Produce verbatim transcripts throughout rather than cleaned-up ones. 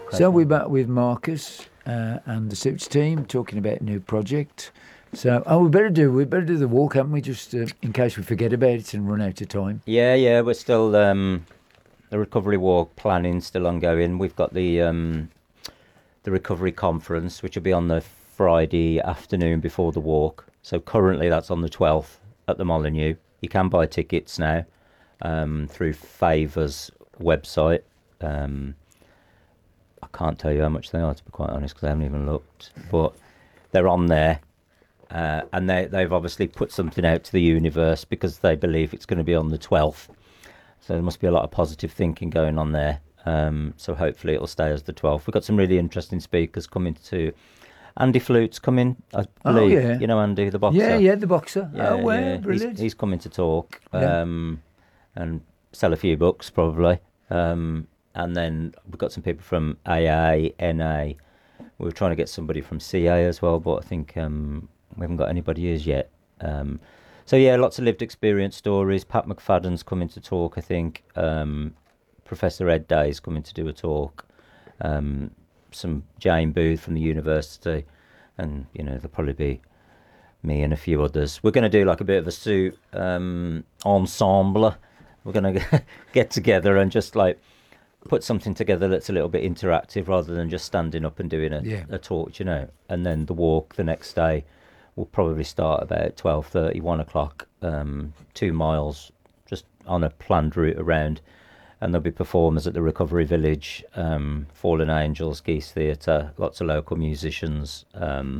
So we're back with Marcus uh, and the Suits team talking about a new project. So, oh, we better do we better do the walk, haven't we? Just uh, in case we forget about it and run out of time. Yeah, yeah, we're still um, the recovery walk planning still ongoing. We've got the um, the recovery conference, which will be on the Friday afternoon before the walk. So currently that's on the twelfth at the Molyneux. You can buy tickets now um, through Favour's website. Um, I can't tell you how much they are, to be quite honest, because I haven't even looked. But they're on there. Uh, and they, they've obviously put something out to the universe because they believe it's going to be on the twelfth. So there must be a lot of positive thinking going on there. Um, so hopefully it'll stay as the twelfth. We've got some really interesting speakers coming to... Andy Flute's coming, I believe. Oh, yeah. You know Andy, the boxer? Yeah, yeah, the boxer. Yeah, oh, well, yeah. brilliant. He's, he's coming to talk Yeah. um, and sell a few books, probably. Um, and then we've got some people from A A, N A. We were trying to get somebody from C A as well, but I think... Um, we haven't got anybody as yet. Um, so, yeah, lots of lived experience stories. Pat McFadden's coming to talk, I think. Um, Professor Ed Day's coming to do a talk. Um, some Jane Booth from the university. And, you know, there'll probably be me and a few others. We're going to do like a bit of a suit um, ensemble. We're going to get together and just like put something together that's a little bit interactive rather than just standing up and doing a, Yeah. a talk, you know. And then the walk the next day. We'll probably start about twelve thirty, one o'clock, um, two miles, just on a planned route around. And there'll be performers at the Recovery Village, um, Fallen Angels, Geese Theatre, lots of local musicians, um,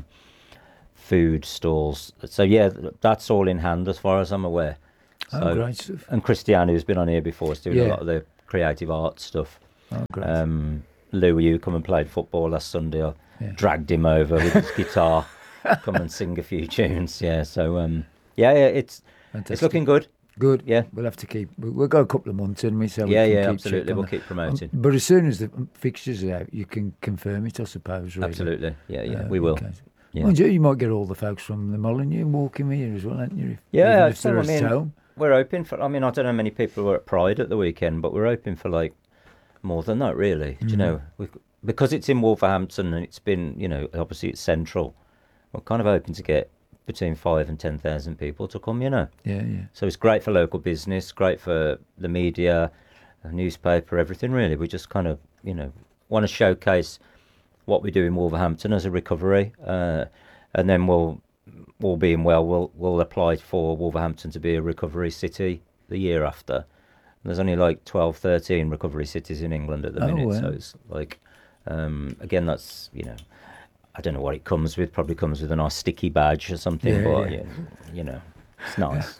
food stalls. So, yeah, that's all in hand as far as I'm aware. So, Oh, great stuff. And Christiane, who's been on here before, is doing Yeah. a lot of the creative art stuff. Oh, great. Um, Lou, you come and played football last Sunday. I Yeah. dragged him over with his guitar. Come and sing a few tunes, yeah. So, um, yeah, yeah, it's Fantastic. it's looking good. Good. Yeah. We'll have to keep... we- We'll go a couple of months, and we so we Yeah, can yeah, keep absolutely. check on We'll that. keep promoting. Um, but as soon as the fixtures are out, you can confirm it, I suppose, really. Absolutely, yeah, yeah, Uh, we will. okay. Yeah. Mind you, you might get all the folks from the Molyneux walking with you as well, aren't you? If, Yeah, even if so, they're I at mean, home. We're hoping for. I mean, I don't know how many people were at Pride at the weekend, but we're hoping for like more than that, really. Do you Mhm. know, we, because it's in Wolverhampton and it's been, you know, obviously it's central. We're kind of hoping to get between five and ten thousand people to come, you know. Yeah, yeah. So it's great for local business, great for the media, the newspaper, everything really. We just kind of, you know, want to showcase what we do in Wolverhampton as a recovery, uh, and then we'll, all being well, we'll we'll apply for Wolverhampton to be a recovery city the year after. There's only like twelve, thirteen recovery cities in England at the Oh, minute, wow. so it's like, um, again, that's, you know, I don't know what it comes with. Probably comes with a nice sticky badge or something, Yeah, but yeah. yeah, you know, it's nice.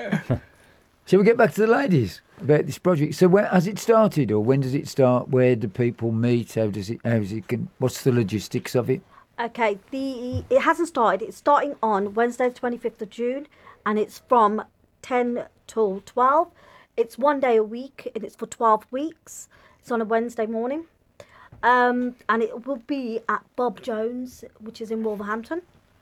Shall we get back to the ladies about this project? So, where has it started, or when does it start? Where do people meet? How does it? How does it? Can, what's the logistics of it? Okay, the it hasn't started. It's starting on Wednesday, the twenty-fifth of June, and it's from ten till twelve. It's one day a week, and it's for twelve weeks. It's on a Wednesday morning. Um, and it will be at Bob Jones, which is in Wolverhampton.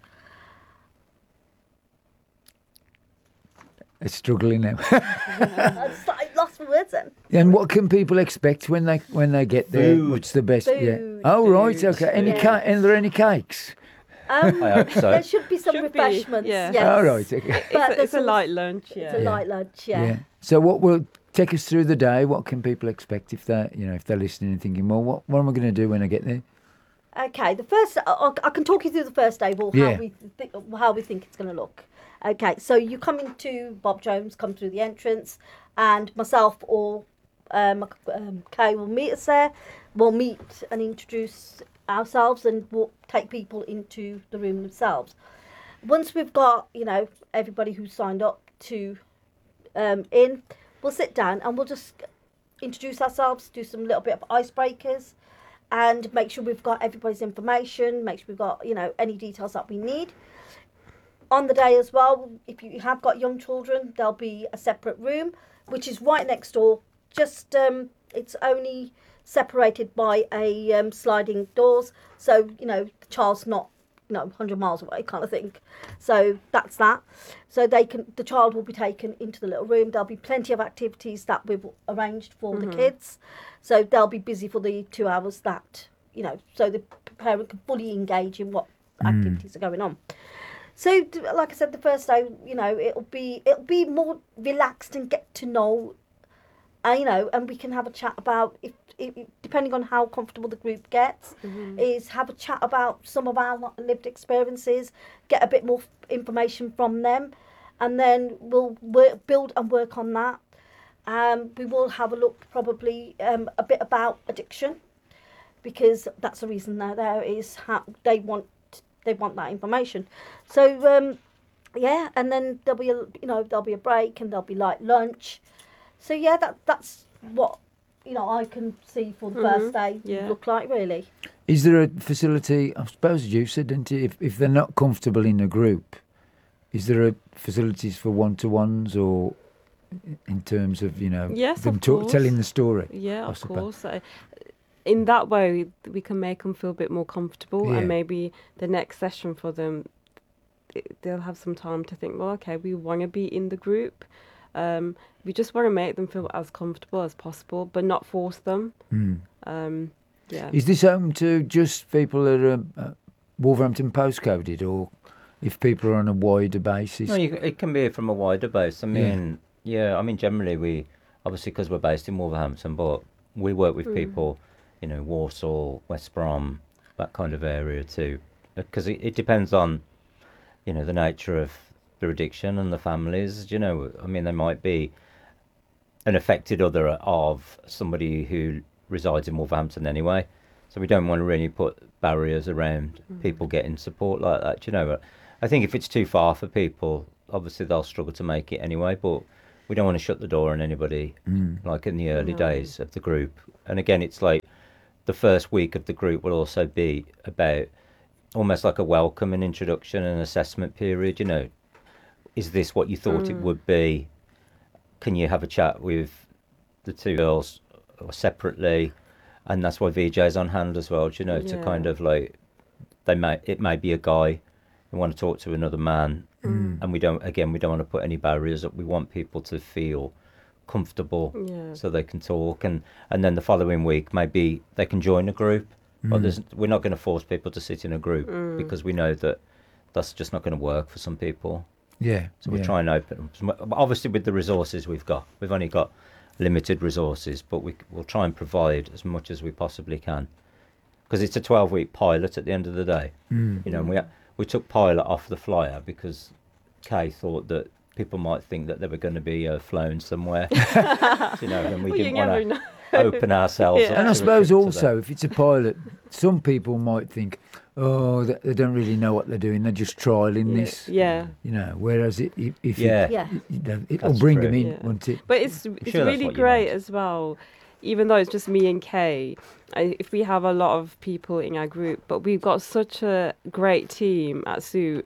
It's struggling now. I just- I lost my words then. And what can people expect when they when they get there? Food. What's the best? Yeah. Food, Oh right, food, okay. Any yeah. ca- and are there any cakes? Um, I hope so. There should be some Should be, refreshments. yeah. Yes. Oh right, okay. But It's a, there's it's a some- light lunch, It's yeah. a Yeah. light lunch, yeah. Yeah. So what will take us through the day? What can people expect if they, you know, if they're listening and thinking, well, what what am I going to do when I get there? Okay, the first I, I can talk you through the first day, well, Yeah. how we th- how we think it's going to look. Okay, so you come into Bob Jones, come through the entrance, and myself or um, um, Kay will meet us there. We'll meet and introduce ourselves, and we'll take people into the room themselves. Once we've got, you know, everybody who's signed up to um, in, we'll sit down and we'll just introduce ourselves, do some little bit of icebreakers, and make sure we've got everybody's information, make sure we've got, you know, any details that we need. On the day as well, if you have got young children, there'll be a separate room, which is right next door. Just, um, it's only separated by a um, sliding doors. So, you know, the child's not, you know, one hundred miles away kind of thing. So that's that. So they can, the child will be taken into the little room. There'll be plenty of activities that we've arranged for Mhm. the kids. So they'll be busy for the two hours that you know, so the parent can fully engage in what activities are going on. So, d- like I said, the first day, you know, it'll be it'll be more relaxed and get to know, uh, you know, and we can have a chat about if, if depending on how comfortable the group gets, is have a chat about some of our lived experiences, get a bit more f- information from them, and then we'll work, build and work on that. Um, we will have a look probably um, a bit about addiction, because that's the reason they're there, is how they want they want that information. So um, yeah, and then there'll be a, you know there'll be a break and there'll be like lunch. So yeah, that that's what you know I can see for the first day yeah. look like really. Is there a facility? I suppose you said, didn't you? If if they're not comfortable in a group, is there a facilities for one to ones or in terms of you know Yes, them of talk, course. telling the story? Yeah, I of suppose. course. Uh, in that way, we can make them feel a bit more comfortable, Yeah. and maybe the next session for them, th- they'll have some time to think, well, okay, we want to be in the group. Um, we just want to make them feel as comfortable as possible, but not force them. Mm. Um, yeah. Is this home to just people that are uh, Wolverhampton postcoded, or if people are on a wider basis? No, you, it can be from a wider base. I Yeah. mean, yeah, I mean, generally we, obviously because we're based in Wolverhampton, but we work with people, you know, Warsaw, West Brom, that kind of area too. Because it, it depends on, you know, the nature of their addiction and the families. You know, I mean, there might be an affected other of somebody who resides in Wolverhampton anyway. So we don't want to really put barriers around people getting support like that. You know, but I think if it's too far for people, obviously they'll struggle to make it anyway. But we don't want to shut the door on anybody, Mm. like in the early No. days of the group. And again, it's like the first week of the group will also be about almost like a welcome and introduction and assessment period. You know, is this what you thought it would be? Can you have a chat with the two girls separately? And that's why V J's on hand as well, do you know, to Yeah. kind of like, they may it may be a guy who want to talk to another man, and we don't again we don't want to put any barriers up. We want people to feel comfortable Yeah. so they can talk, and and then the following week maybe they can join a group. But there's, we're not going to force people to sit in a group because we know that that's just not going to work for some people. Yeah. So we yeah. try and open them. Obviously, with the resources we've got, we've only got limited resources, but we will try and provide as much as we possibly can. Because it's a twelve-week pilot at the end of the day. Mm. You know, and we we took pilot off the flyer because Kay thought that people might think that they were going to be uh, flown somewhere. You know, and we Well, you didn't never want know. to open ourselves Yeah. up. And I to a suppose trip to also, if it's a pilot, some people might think, oh, they, they don't really know what they're doing. They're just trialing Yeah. this. Yeah. You know, whereas it, if, if Yeah. Yeah. it, you know, it'll That's bring true. them in, Yeah. won't it? But it's it's sure that's really what you great meant. as well, even though it's just me and Kay. I, if we have a lot of people in our group, but we've got such a great team at Suit.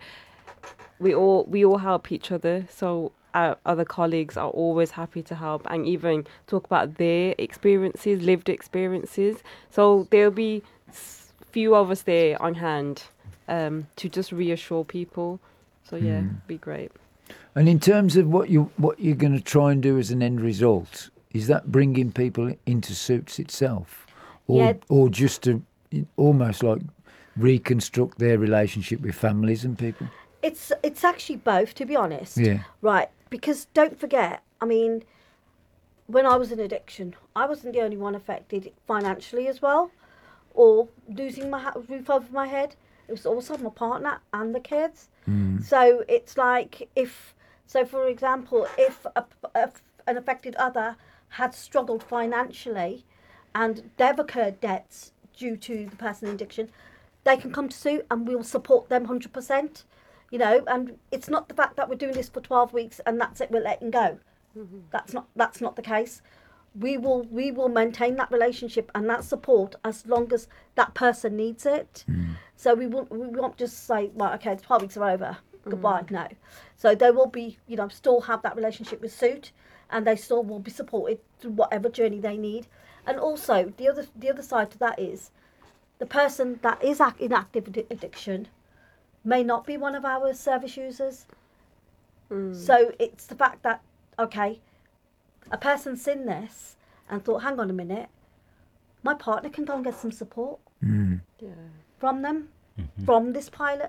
We all we all help each other. So our other colleagues are always happy to help and even talk about their experiences, lived experiences. So there'll be s- few of us there on hand um, to just reassure people. So yeah, be great. And in terms of what you what you're going to try and do as an end result, is that bringing people into Suits itself, or Yeah. or just to almost like reconstruct their relationship with families and people? It's it's actually both, to be honest. Yeah. Right, because don't forget, I mean, when I was in addiction, I wasn't the only one affected financially as well, or losing my ha- roof over my head. It was also my partner and the kids. So it's like if, so for example, if a, a, an affected other had struggled financially, and they've incurred debts due to the person in addiction, they can come to Suit and we'll support them one hundred percent. You know, and it's not the fact that we're doing this for twelve weeks and that's it, we're letting go. That's not that's not the case. We will we will maintain that relationship and that support as long as that person needs it. So we won't we won't just say, right, okay, the twelve weeks are over, goodbye. No. So they will be, you know, still have that relationship with Suit, and they still will be supported through whatever journey they need. And also the other the other side to that is, the person that is act- in active addi- addiction may not be one of our service users. So it's the fact that, okay, a person's seen this and thought, hang on a minute, my partner can go and get some support Mm. Yeah. from them, Mhm. from this pilot.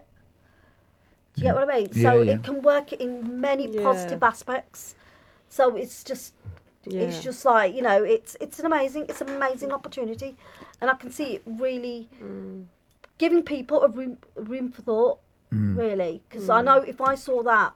Do you get what I mean? So Yeah, yeah. it can work in many Yeah. positive aspects. So it's just, Yeah. it's just like, you know, it's it's an amazing, it's an amazing opportunity, and I can see it really Mm. giving people a room, room for thought, Mm. really. Because I know if I saw that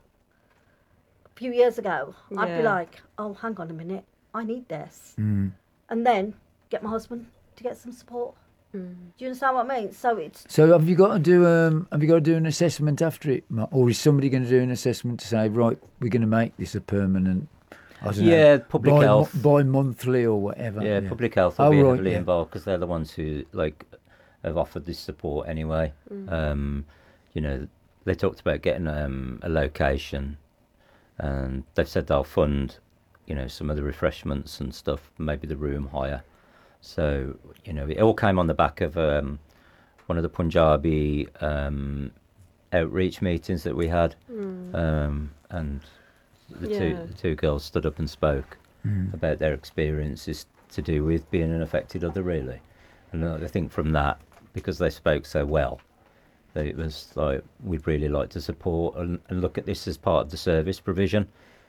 a few years ago, I'd be Yeah. like, oh, hang on a minute, I need this, Mm. and then get my husband to get some support. Mm. Do you understand what I mean? So it's So have you got to do um have you got to do an assessment after it, Ma- or is somebody going to do an assessment to say, right, we're going to make this a permanent? I don't know, Yeah, public bi- health. bi-monthly or whatever. Yeah, public health will Oh, be right, heavily yeah. involved because they're the ones who like have offered this support anyway. Um, you know, they talked about getting um, a location, and they've said they'll fund, you know, some of the refreshments and stuff, maybe the room hire. So you know, it all came on the back of um, one of the Punjabi um, outreach meetings that we had, um, and the two Yeah. the two girls stood up and spoke Mm. about their experiences to do with being an affected other, really. And I think from that, because they spoke so well, that it was like we'd really like to support and, and look at this as part of the service provision.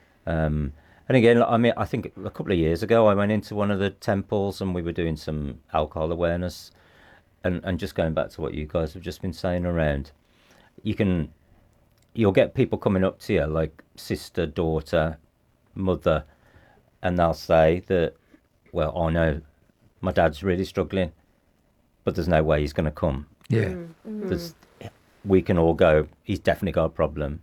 Um, and again, I mean, I think a couple of years ago, I went into one of the temples and we were doing some alcohol awareness. And, and just going back to what you guys have just been saying around, you can, you'll get people coming up to you like sister, daughter, mother, and they'll say that, well, I know my dad's really struggling, but there's no way he's going to come. Yeah. There's, we can all go, he's definitely got a problem,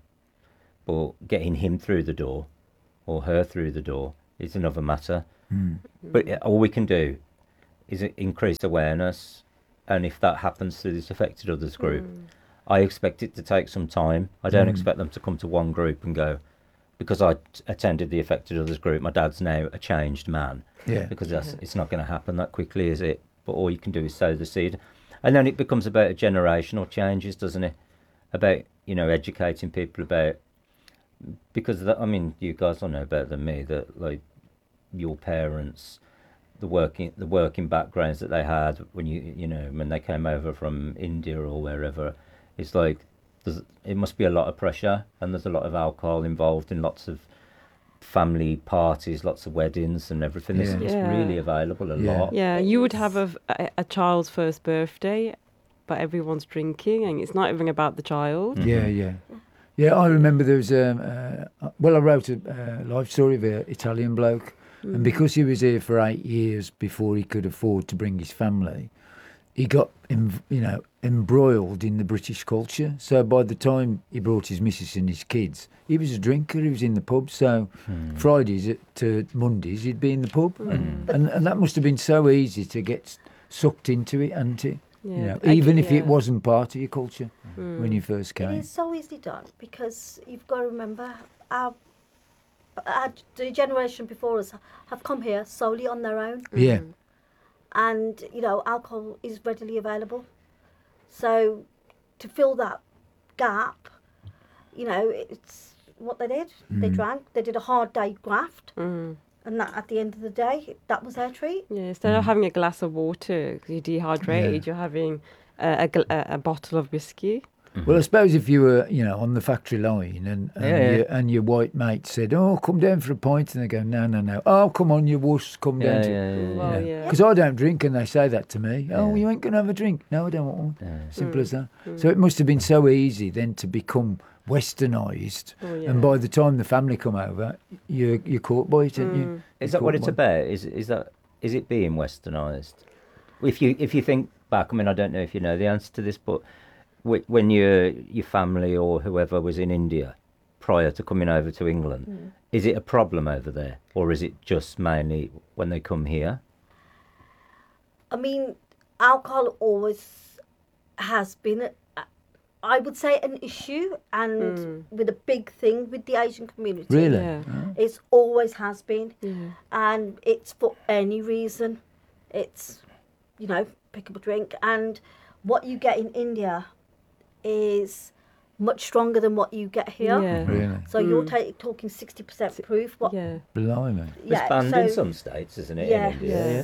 but getting him through the door or her through the door is another matter. Mm. But yeah, all we can do is increase awareness, and if that happens through this affected others group, I expect it to take some time. I don't Mm. expect them to come to one group and go, because I t- attended the affected others group, my dad's now a changed man. Yeah. Because that's, it's not going to happen that quickly, is it? But all you can do is sow the seed. And then it becomes about generational changes, doesn't it? About, you know, educating people about, because, that, I mean, you guys all know better than me that, like, your parents, the working the working backgrounds that they had when you you know when they came over from India or wherever, it's like there's, it must be a lot of pressure, and there's a lot of alcohol involved in lots of family parties, lots of weddings and everything. It's, Yeah. it's Yeah. really available a Yeah. lot. Yeah, you would have a, a, a child's first birthday, but everyone's drinking, and it's not even about the child. Yeah, yeah. Yeah, I remember there was, um, uh, well, I wrote a uh, life story of an Italian bloke, and because he was here for eight years before he could afford to bring his family, he got, em- you know, embroiled in the British culture. So by the time he brought his missus and his kids, he was a drinker, he was in the pub. So Fridays to Mondays, he'd be in the pub. And, and, and that must have been so easy to get sucked into it, hadn't it? Yeah, You know, I even think- if it yeah. wasn't part of your culture when you first It came. is so easily done because you've got to remember our, our the generation before us have come here solely on their own, Yeah. and you know alcohol is readily available. So to fill that gap, you know it's what they did. They drank. They did a hard day graft, Mm. and that at the end of the day, that was their treat. Yeah, instead of having a glass of water because you're dehydrated, Yeah. you're having a, a, gl- a, a bottle of whiskey. Well, I suppose if you were, you know, on the factory line and and, Yeah, yeah. Your, and your white mate said, "Oh, come down for a pint," and they go, "No, no, no. Oh, come on, you wuss, come Yeah, down." to yeah, yeah, Well, yeah. yeah. Because I don't drink, and they say that to me. Oh, Yeah. you ain't gonna have a drink? No, I don't want one. Yeah. Simple as that. So it must have been so easy then to become westernised, Oh, yeah. and by the time the family come over, you're you're caught by it, aren't you? Is You're that what caught it's by- about? Is is that is it being westernised? If you if you think back, I mean, I don't know if you know the answer to this, but wh- when your your family or whoever was in India prior to coming over to England, is it a problem over there, or is it just mainly when they come here? I mean, alcohol always has been, a, I would say, an issue and with a big thing with the Asian community. Really? Yeah. It's always has been. Yeah. And it's for any reason. It's, you know, pick up a drink. And what you get in India is much stronger than what you get here. Yeah. Really? So you're ta- talking sixty percent proof. What, Yeah. Blimey. yeah, It's banned so, in some states, isn't it? Yeah, In India? yes.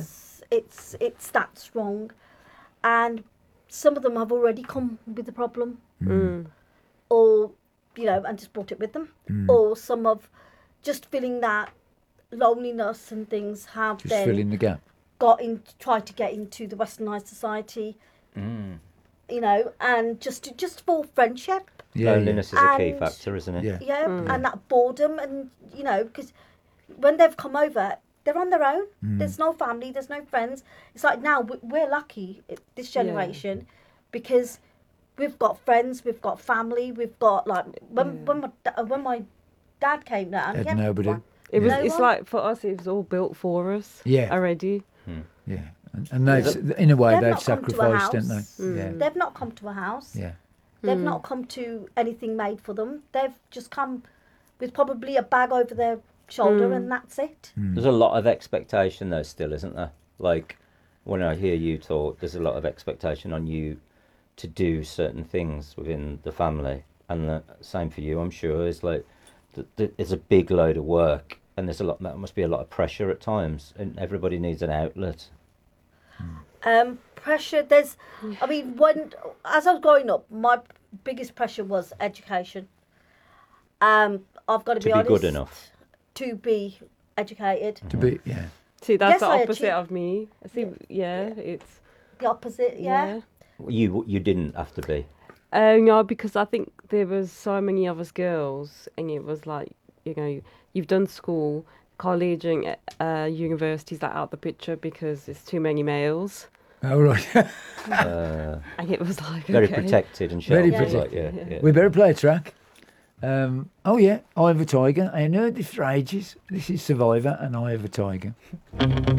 it's it's that strong, and some of them have already come with the problem, Mm. or you know, and just brought it with them, Mm. or some of just feeling that loneliness and things have Just then filling the gap. got in, tried to get into the westernized society, Mm. you know, and just just for friendship, Yeah, Loneliness is a key And- factor, isn't it? yeah. yeah, Mm. and that boredom, and you know, because when they've come over, they're on their own. Mm. There's no family, there's no friends. It's like now we- we're lucky, i- this Yeah. generation, because we've got friends, we've got family, we've got like when Yeah. when my da- when my dad came down, Had he had nobody. one. It was. No It's one. like for us, it was all built for us. Yeah. Already. Yeah, and, and they've, in a way, They've they've not come to a sacrificed, didn't house. they? Mm. Yeah, They've not come to a house. yeah. They've Mm. not come to anything made for them. They've just come with probably a bag over their shoulder, Mm. and that's it. Mm. There's a lot of expectation though still, isn't there? Like when I hear you talk, there's a lot of expectation on you to do certain things within the family, and the same for you, I'm sure. It's like th- th- it's a big load of work, and there's a lot. That must be a lot of pressure at times, and everybody needs an outlet. Um, pressure. There's, I mean, when as I was growing up, my biggest pressure was education. Um, I've got to, To be be honest. good enough. To be educated. To be, yeah. See, that's Yes, the I opposite achieve- of me. I see. Yeah, it's. The opposite. Yeah. You you didn't have to be. Oh no, because I think there was so many of us girls, and it was like, you know, you've done school, college, and uh, universities that out the picture because there's too many males, All right. Uh, and it was like very okay. protected and Very sheltered. Like, protected, yeah, yeah. yeah. We better play a track. Um, oh yeah, I Have a Tiger. I ain't heard this for ages. This is Survivor and I Have a Tiger.